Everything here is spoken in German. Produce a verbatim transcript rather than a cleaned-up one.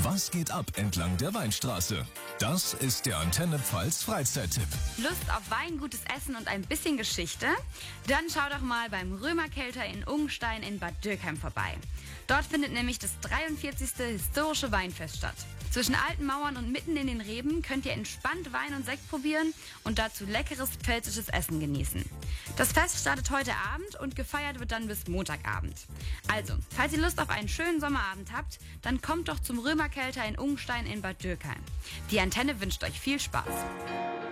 Was geht ab entlang der Weinstraße? Das ist der Antenne Pfalz Freizeittipp. Lust auf Wein, gutes Essen und ein bisschen Geschichte? Dann schau doch mal beim Römerkelter in Ungenstein in Bad Dürkheim vorbei. Dort findet nämlich das dreiundvierzigste historische Weinfest statt. Zwischen alten Mauern und mitten in den Reben könnt ihr entspannt Wein und Sekt probieren und dazu leckeres pfälzisches Essen genießen. Das Fest startet heute Abend und gefeiert wird dann bis Montagabend. Also, falls ihr Lust auf einen schönen Sommerabend habt, dann kommt doch zum Römerkelter in Ungenstein in Bad Dürkheim. Die Antenne wünscht euch viel Spaß.